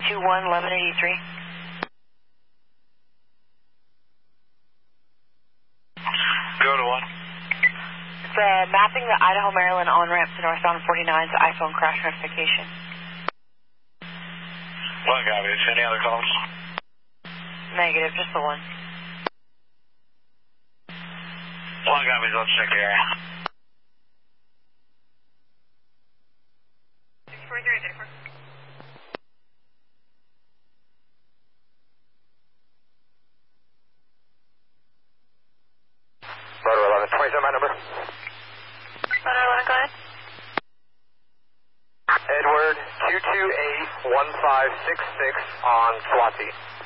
21, Lemon 83. Go to one. It's mapping the Idaho, Maryland on-ramp to northbound 49's iPhone crash notification. One copies. Any other calls? Negative, just the one. One copies. Let's check the area. 643, Motor 11, 27, my number. Motor 11, go ahead. Edward 228-1566 on Swati.